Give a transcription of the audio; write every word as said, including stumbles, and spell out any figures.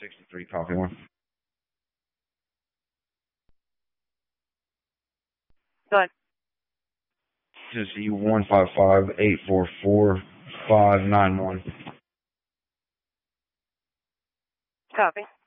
sixty-three, copy one. Go ahead. Tennessee one five five eight four four five nine one. Copy.